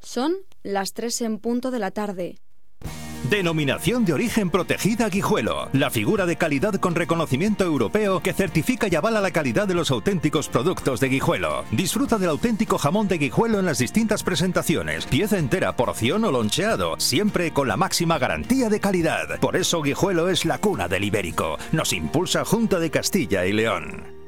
Son las 3 en punto de la tarde. Denominación de origen protegida Guijuelo. La figura de calidad con reconocimiento europeo que certifica y avala la calidad de los auténticos productos de Guijuelo. Disfruta del auténtico jamón de Guijuelo en las distintas presentaciones. Pieza entera, porción o loncheado. Siempre con la máxima garantía de calidad. Por eso Guijuelo es la cuna del ibérico. Nos impulsa Junta de Castilla y León.